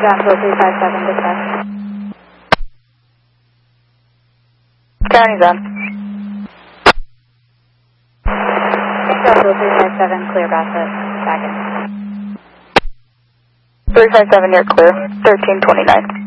Brownsville 357, dispatch. County's on. Brownsville 357, clear Bassett, back in. 357, you're clear. 1329.